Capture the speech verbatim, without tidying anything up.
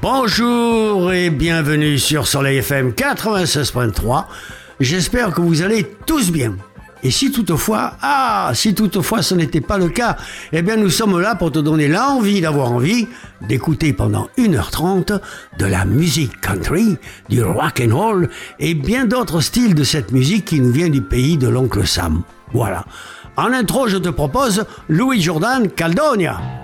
Bonjour et bienvenue sur Soleil F M quatre-vingt-seize point trois. J'espère que vous allez tous bien. Et si toutefois, ah, si toutefois ce n'était pas le cas, eh bien nous sommes là pour te donner l'envie d'avoir envie d'écouter pendant une heure trente de la musique country, du rock and roll et bien d'autres styles de cette musique qui nous vient du pays de l'oncle Sam. Voilà. En intro, je te propose Louis Jordan Caldonia.